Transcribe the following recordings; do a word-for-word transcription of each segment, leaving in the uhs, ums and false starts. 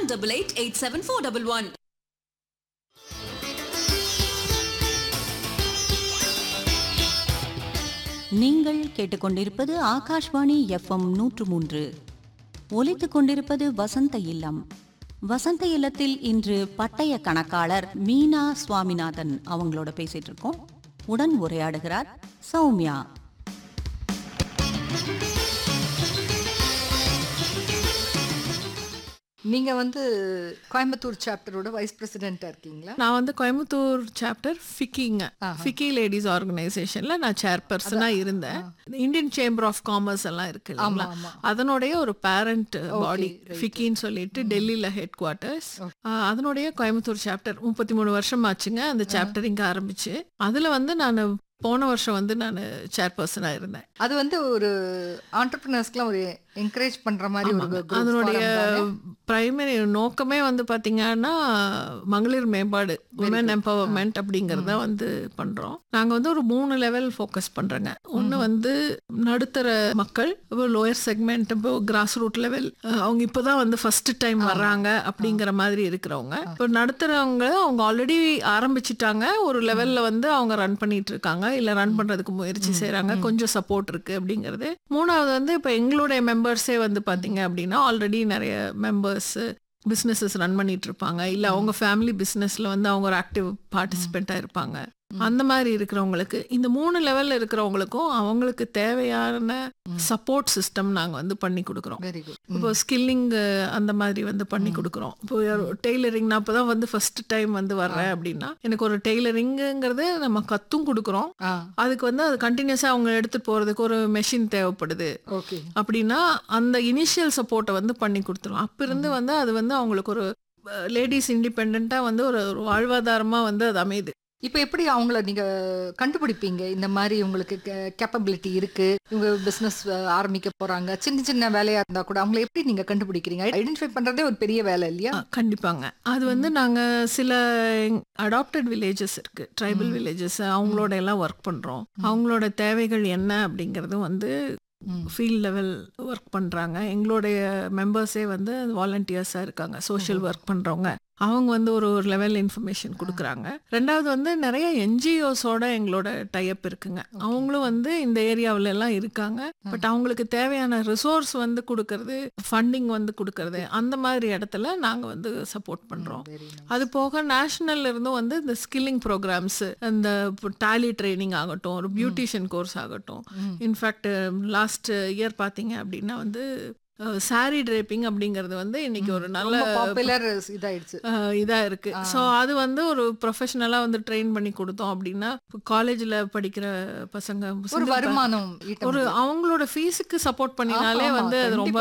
one eight eight eight seven four one one. நீங்கள் கேட்டுக்கொண்டிருப்பது Akashvani FM நூற்று மூன்று. ஒலித்துக் கொண்டிருப்பது வசந்த இல்லம். வசந்த இல்லத்தில் இன்று பட்டய கணக்காளர் மீனா சுவாமிநாதன் அவங்களோட பேசிட்டு இருக்கோம். உடன் உரையாடுகிறார் சௌமியா. நீங்க வந்து கோயம்புத்தூர் சாப்டரோட வைஸ் பிரசிடென்ட்டா இருக்கீங்களா? நான் வந்து கோயம்புத்தூர் சாப்டர் ஃபிக்கிங்க ஃபிக்கி லேடிஸ் ஆர்கனைசேஷன்ல நான் சேர்பர்சனா இருந்தேன். இந்தியன் சேம்பர் ஆஃப் காமர்ஸ் எல்லாம் இருக்கு இல்லைங்களா, அதனுடைய ஒரு பேரண்ட் பாடி ஃபிக்கின்னு சொல்லிட்டு டெல்லியில ஹெட் குவார்ட்டர்ஸ். அதனுடைய கோயம்புத்தூர் சாப்டர் முப்பத்தி மூணு வருஷம் ஆச்சுங்க அந்த சாப்டர் இங்க ஆரம்பிச்சு. அதுல வந்து நான் போன வருஷம் வந்து நான் சேர்பர்சனா இருந்தேன். அது வந்து ஒரு ஆண்டர்பிரினர்ஸ்க்குலாம் ஒரு என்கரேஜ் பண்ற மாதிரி ஒரு அதனுடைய பிரைமரி நோக்கமே வந்து பாத்தீங்கன்னா மகளிர் மேம்பாடு, விமன் எம்பவர்மெண்ட் அப்படிங்கறத வந்து பண்றோம். நாங்க வந்து ஒரு மூணு லெவல் ஃபோக்கஸ் பண்றோங்க. ஒன்னு வந்து நடுத்தர மக்கள், லோயர் செக்மெண்ட், இப்போ கிராஸ் ரூட் லெவல், அவங்க இப்பதான் வந்து ஃபர்ஸ்ட் டைம் வர்றாங்க அப்படிங்கிற மாதிரி இருக்கிறவங்க. இப்போ நடுத்தரவங்க அவங்க ஆல்ரெடி ஆரம்பிச்சுட்டாங்க, ஒரு லெவல்ல வந்து அவங்க ரன் பண்ணிட்டு இருக்காங்க, இல்ல ரன் பண்றதுக்கு முயற்சி செய்யறாங்க, கொஞ்சம் சப்போர்ட் இருக்கு அப்படிங்கிறது. மூணாவது வந்து இப்போ எங்களுடைய மெம்பர்ஸே வந்து பாத்தீங்க அப்படின்னா ஆல்ரெடி நிறைய மெம்பர்ஸ் பிஸ்னஸஸ் ரன் பண்ணிட்டு இருப்பாங்க, இல்லை அவங்க ஃபேமிலி பிஸ்னஸ்ல வந்து அவங்க ஒரு ஆக்டிவ் பார்ட்டிசிபெண்ட்டாக இருப்பாங்க. அந்த மாதிரி இருக்கிறவங்களுக்கு, இந்த மூணு லெவல்ல இருக்கிறவங்களுக்கும் அவங்களுக்கு தேவையான சப்போர்ட் சிஸ்டம் நாங்கள் வந்து பண்ணி கொடுக்குறோம். இப்போ ஸ்கில்லிங் அந்த மாதிரி வந்து பண்ணி கொடுக்குறோம். இப்போ டெய்லரிங், நான் இப்போ தான் வந்து ஃபர்ஸ்ட் டைம் வந்து வர்றேன் அப்படின்னா எனக்கு ஒரு டெய்லரிங்கிறது நம்ம கற்றும் கொடுக்குறோம். அதுக்கு வந்து அது கண்டினியூஸாக அவங்க எடுத்துகிட்டு போகிறதுக்கு ஒரு மெஷின் தேவைப்படுது அப்படின்னா அந்த இனிஷியல் சப்போர்ட்டை வந்து பண்ணி கொடுத்துரும். அப்போ இருந்து வந்து அது வந்து அவங்களுக்கு ஒரு லேடிஸ் இண்டிபெண்ட்டாக வந்து ஒரு வாழ்வாதாரமாக வந்து அது அமையுது. இப்போ எப்படி அவங்கள நீங்க கண்டுபிடிப்பீங்க? இந்த மாதிரி உங்களுக்கு கேப்பபிலிட்டி இருக்கு, இவங்க பிசினஸ் ஆரம்பிக்க போறாங்க, சின்ன சின்ன வேலையா இருந்தா கூட அவங்கள எப்படி நீங்க கண்டுபிடிக்கிறீங்க? ஐடென்டிஃபை பண்றதே ஒரு பெரிய வேலை இல்லையா? கண்டிப்பாங்க. அது வந்து நாங்க சில அடாப்டட் வில்லேஜஸ் இருக்கு, ட்ரைபல் வில்லேஜஸ், அவங்களோட எல்லாம் ஒர்க் பண்றோம். அவங்களோட தேவைகள் என்ன அப்படிங்கறதும் வந்து ஃபீல்ட் லெவல் ஒர்க் பண்ணுறாங்க. எங்களுடைய மெம்பர்ஸே வந்து வாலண்டியர்ஸாக இருக்காங்க, சோஷியல் ஒர்க் பண்ணுறவங்க. அவங்க வந்து ஒரு ஒரு லெவல் இன்ஃபர்மேஷன் கொடுக்குறாங்க. ரெண்டாவது வந்து நிறைய என்ஜிஓஸோட எங்களோட டைப் இருக்குங்க. அவங்களும் வந்து இந்த ஏரியாவில எல்லாம் இருக்காங்க. பட் அவங்களுக்கு தேவையான ரிசோர்ஸ் வந்து கொடுக்கறது, ஃபண்டிங் வந்து கொடுக்கறது, அந்த மாதிரி இடத்துல நாங்கள் வந்து சப்போர்ட் பண்ணுறோம். அது போக நேஷனல்ல இருந்தும் வந்து இந்த ஸ்கில்லிங் ப்ரோக்ராம்ஸ், இந்த டேலி ட்ரைனிங் ஆகட்டும், ஒரு பியூட்டிஷியன் கோர்ஸ் ஆகட்டும். இன்ஃபேக்ட் லாஸ்ட் இயர் பார்த்தீங்க அப்படின்னா வந்து சாரி ட்ரேப்பிங் அப்படிங்கிறது வந்து இன்னைக்கு ஒரு நல்ல பாப்புலர் இதாயிடுச்சு, இதா இருக்கு. ஸோ அது வந்து ஒரு ப்ரொஃபஷனலா வந்து ட்ரெயின் பண்ணி கொடுத்தோம் அப்படின்னா காலேஜ்ல படிக்கிற பசங்க ஒரு வருமானம், ஒரு அவங்களோட ஃபீஸுக்கு சப்போர்ட் பண்ணினாலே வந்து அது ரொம்ப.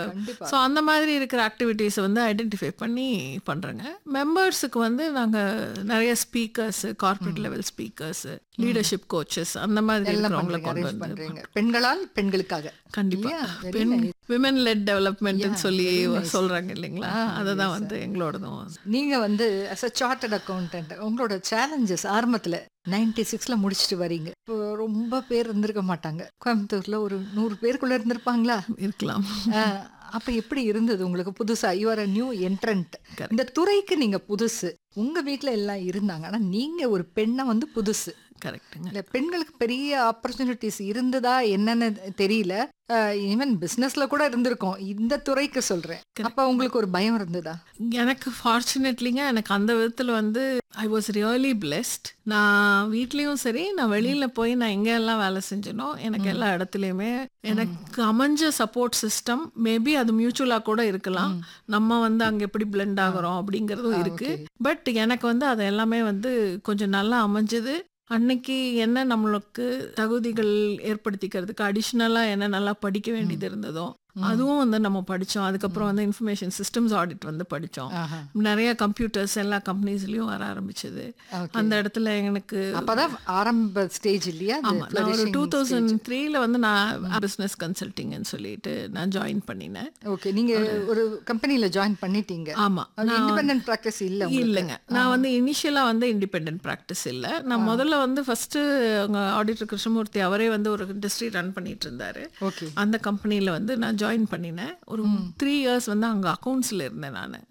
ஸோ அந்த மாதிரி இருக்கிற ஆக்டிவிட்டிஸ் வந்து ஐடென்டிஃபை பண்ணி பண்றேங்க. மெம்பர்ஸுக்கு வந்து நாங்க நிறைய speakers, corporate level speakers, leadership coaches, அந்த மாதிரி இருக்கிறவங்கள கொண்டு வந்து பெண்களால் பெண்களுக்காக கண்டிப்பா பெண் விமன் லெட் டெவலப்மெண்ட் சொல்லி சொல்றாங்க இல்லைங்களா, அதுதான் வந்து எங்களோடதும். நீங்க வந்து as a chartered accountant உங்களோட சேலஞ்சஸ் ஆரம்பத்துல நைன்டி சிக்ஸ்ல முடிச்சுட்டு வரீங்க. இப்போ ரொம்ப பேர் இருந்திருக்க மாட்டாங்க கோயம்புத்தூர்ல, ஒரு நூறு பேருக்குள்ள இருந்திருப்பாங்களா? இருக்கலாம். அப்ப எப்படி இருந்தது உங்களுக்கு புதுசா? You are a new entrant, இந்த துறைக்கு நீங்க புதுசு. உங்க வீட்டுல எல்லாம் இருந்தாங்க, ஆனா நீங்க ஒரு பெண்ணை வந்து புதுசு. கரெக்டுங்க. இல்லை, பெண்களுக்கு பெரிய ஆப்பர்ச்சுனிட்டிஸ் இருந்ததா என்னன்னு தெரியல. ஈவன் பிஸ்னஸ்ல கூட இருந்திருக்கோம், இந்த துறைக்கு சொல்றேன். அப்ப உங்களுக்கு ஒரு பயம் இருந்ததா? எனக்கு ஃபார்ச்சுனேட்லிங்க எனக்கு அந்த விதத்தில் வந்து ஐ வாஸ் ரியலி பிளெஸ்ட். நான் வீட்லேயும் சரி, நான் வெளியில் போய் நான் எங்கெல்லாம் வேலை செஞ்சனோ எனக்கு எல்லா இடத்துலையுமே எனக்கு அமைஞ்ச சப்போர்ட் சிஸ்டம், மேபி அது மியூச்சுவலாக கூட இருக்கலாம், நம்ம வந்து அங்கே எப்படி பிளெண்ட் ஆகிறோம் அப்படிங்கிறதும் இருக்கு. பட் எனக்கு வந்து அது எல்லாமே வந்து கொஞ்சம் நல்லா அமைஞ்சது. அன்னைக்கு என்ன நம்மளுக்கு தகுதிகள் ஏற்படுத்திக்கிறதுக்கு அடிஷ்னலாக என்ன நல்லா படிக்க வேண்டியது இருந்ததோ அதுவும் வந்து நம்ம படித்தோம். அதுக்கப்புறம் வந்து இன்ஃபர்மேஷன் சிஸ்டம்ஸ் ஆடிட் வந்து படித்தோம். நிறைய கம்ப்யூட்டர்ஸ் எல்லா கம்பெனிஸ்லையும் வர ஆரம்பிச்சது. அந்த இடத்துல எனக்கு அப்போதான் ஆரம்ப ஸ்டேஜ் இல்லையா? ஆமாம், நான் ஒரு டூ தௌசண்ட் த்ரீல வந்து நான் பிஸ்னஸ் கன்சல்டிங்னு சொல்லிட்டு நான் ஜாயின் பண்ணினேன். ஓகே, நீங்கள் ஒரு கம்பெனியில் ஜாயின் பண்ணிட்டீங்க. ஆமாம், இண்டிபெண்டன்ட் ப்ராக்டிஸ் இல்லை இல்லைங்க. நான் வந்து இனிஷியலாக வந்து இண்டிபெண்டன்ட் ப்ராக்டிஸ் இல்லை. நான் முதல்ல வந்து ஃபஸ்ட்டு அவங்க ஆடிட்டர் கிருஷ்ணமூர்த்தி அவரே வந்து ஒரு இண்டஸ்ட்ரி ரன் பண்ணிட்டு இருந்தார். ஓகே, அந்த கம்பெனியில் வந்து நான் ஜாயின் பண்ணினேன். ஒரு த்ரீ இயர்ஸ் வந்து அங்கே அக்கௌண்ட்ஸில் இருந்தேன் நான்.